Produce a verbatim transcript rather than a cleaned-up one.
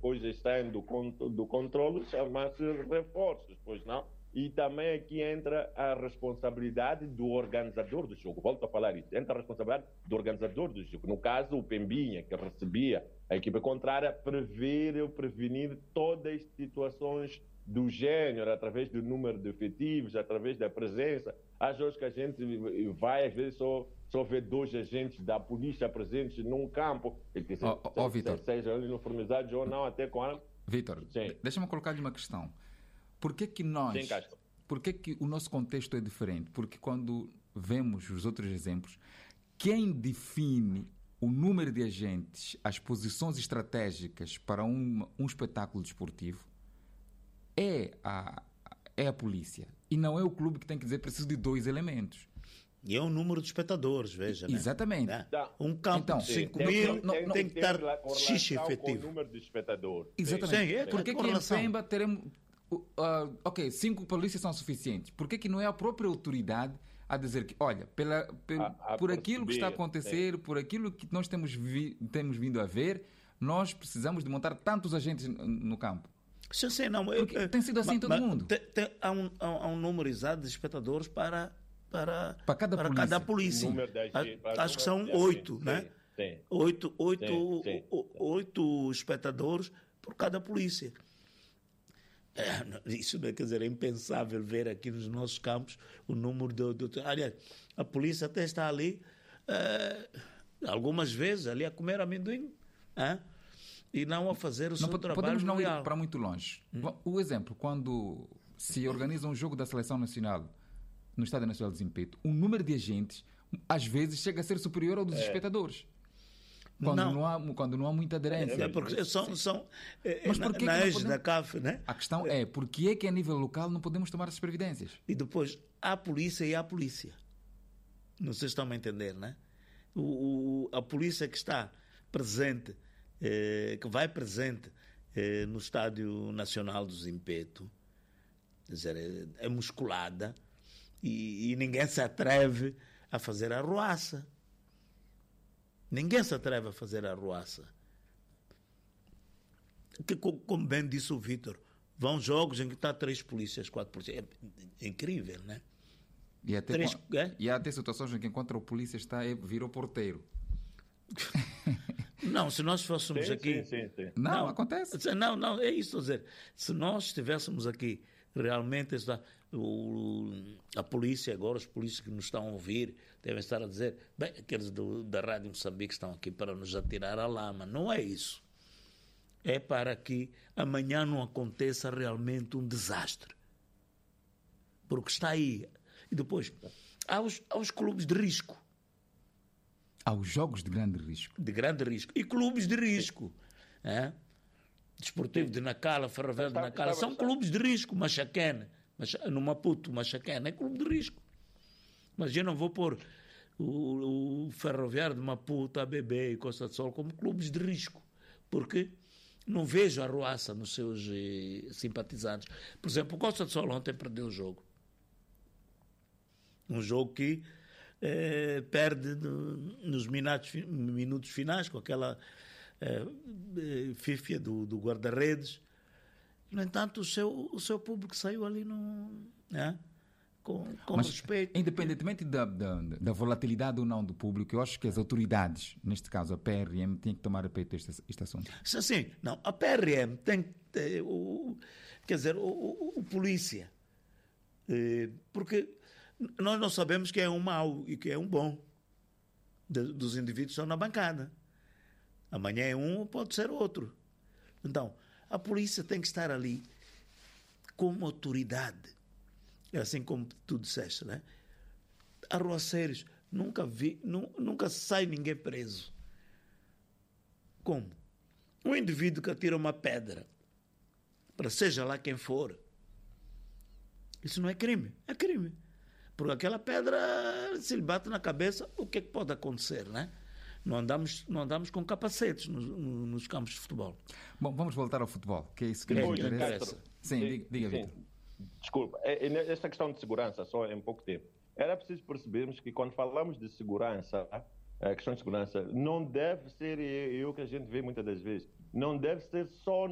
coisas saem do, do controle, chama-se reforços, pois não? E também aqui entra a responsabilidade do organizador do jogo. Volto a falar isso. Entra a responsabilidade do organizador do jogo. No caso, o Pembinha, que recebia a equipe contrária, prever ou prevenir todas as situações do gênero, através do número de efetivos, através da presença. Há jogos que a gente vai, às vezes, só, só vê dois agentes da polícia presentes num campo, que se, oh, oh, se, se, sejam uniformizados ou não, até com a... Vitor, deixa-me colocar-lhe uma questão. Por que que nós... Sim, Castro. Por que que o nosso contexto é diferente? Porque quando vemos os outros exemplos, quem define o número de agentes, as posições estratégicas para um, um espetáculo desportivo é a, é a polícia. E não é o clube que tem que dizer preciso de dois elementos. E é o número de espectadores, veja. Exatamente. Né? Um campo então, de cinco mil tem, tem, tem que estar X efetivo. Com o número de espectadores. Exatamente. Sim, é Por que que em Pemba teremos... Uh, ok, cinco polícias são suficientes. Por que que não é a própria autoridade a dizer que, olha, pela, pela, a, a por aquilo que está a acontecer, sim. por aquilo que nós temos, vi, temos vindo a ver, nós precisamos de montar tantos agentes no, no campo? Sim, sim, não, Porque eu, tem sido assim em todo mas, mundo. Tem, tem, há, um, há um número exato de espectadores para, para, para cada para polícia. Cada polícia. A, acho que são oito, sim, né? Sim. Oito, oito, sim, sim. oito espectadores por cada polícia. Isso não é, quer dizer, é impensável ver aqui nos nossos campos o número de... de aliás, a polícia até está ali, uh, algumas vezes, ali a comer amendoim, uh, e não a fazer o não, seu podemos trabalho Podemos não real. ir para muito longe. Hum. O exemplo, quando se organiza um jogo da Seleção Nacional no Estádio Nacional de Zimpeto, o número de agentes, às vezes, chega a ser superior ao dos é. espectadores. Quando não. Não há, quando não há muita aderência. É porque são, são Mas por que na que ege podemos... da C A F, né? A questão é, por que é que a nível local não podemos tomar essas previdências? E depois, há polícia e há polícia. Não sei se estão a entender, né? O, o, a polícia que está presente, eh, que vai presente eh, no Estádio Nacional do Zimpeto, quer dizer, é, é musculada e, e ninguém se atreve a fazer a arruaça. Ninguém se atreve a fazer a arruaça. Que, como bem disse o Vítor, vão jogos em que está três polícias, quatro polícias. É, é incrível, né? E até, três, com, é? e há até situações em que enquanto o polícia está, é, vira o porteiro. Não, se nós fôssemos sim, aqui... Sim, sim, sim. Não, não, acontece. Não, não, é isso a dizer. Se nós estivéssemos aqui, realmente, está, o, a polícia agora, os polícias que nos estão a ouvir, devem estar a dizer, bem, aqueles do, da Rádio Moçambique estão aqui para nos atirar a lama. Não é isso. É para que amanhã não aconteça realmente um desastre. Porque está aí. E depois, há os, há os clubes de risco. Há os jogos de grande risco. De grande risco. E clubes de risco. É? Desportivo de Nacala, Ferroviário de Nacala, são clubes de risco. Machaquene, no Maputo, Machaquene, é clube de risco. Mas eu não vou pôr o, o Ferroviário de Maputo, A B B e Costa do Sol como clubes de risco. Porque não vejo a arruaça nos seus eh, simpatizantes. Por exemplo, o Costa do Sol ontem perdeu o jogo. Um jogo que Eh, perde no, nos minutos, minutos finais com aquela eh, eh, fífia do, do guarda-redes. No entanto, o seu, o seu público saiu ali no, né? com, com Mas, respeito. Independentemente da, da, da volatilidade ou não do público, eu acho que as autoridades, neste caso a P R M, têm que tomar a peito este, este assunto. Sim, não, a P R M tem que ter, o, quer dizer, o, o, o polícia, eh, porque nós não sabemos quem é um mau e quem é um bom. De, dos indivíduos que estão na bancada. Amanhã é um, pode ser outro. Então, a polícia tem que estar ali como autoridade. É assim como tu disseste, né? Arruaceiros, nunca vi, nu, nunca sai ninguém preso. Como? Um indivíduo que atira uma pedra, para seja lá quem for, isso não é crime, é crime. Porque aquela pedra, se lhe bate na cabeça, o que é que pode acontecer, né? Não andamos, não andamos com capacetes nos, nos campos de futebol. Bom, vamos voltar ao futebol, que é isso que é, nos interessa. Sim, sim, diga, diga Vitor. Desculpa, esta questão de segurança, só em pouco tempo. Era preciso percebermos que quando falamos de segurança, a questão de segurança, não deve ser, eu que a gente vê muitas das vezes, não deve ser só